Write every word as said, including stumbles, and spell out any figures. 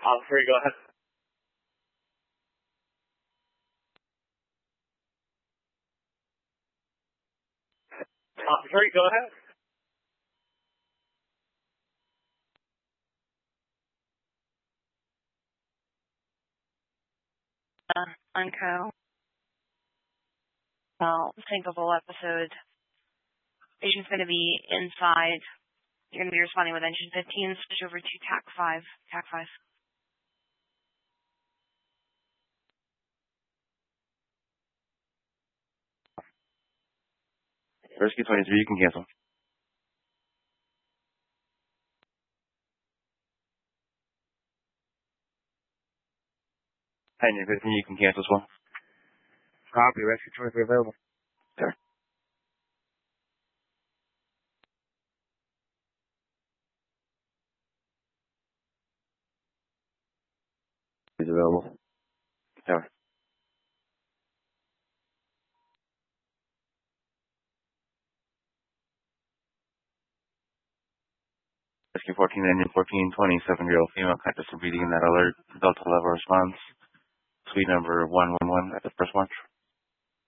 Officer, go ahead. Officer, go ahead. Uh, Unco. Well, syncopal episode. Patient's going to be inside. You're going to be responding with engine fifteen. Switch over to T A C five. T A C five. Rescue twenty-three, you can cancel. Engine fifteen, you can cancel as well. Copy. Rescue twenty-three available. Sir. He's available. Sir. Rescue fourteen, engine fourteen, twenty-seven-year-old female contact reading that alert. Delta level response. Suite number one one one at the first watch.